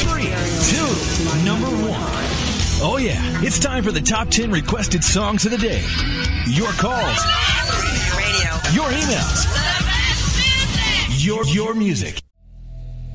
3, 2, number 1. Oh yeah, it's time for the top 10 requested songs of the day. Your calls. Radio. Your emails. Your music.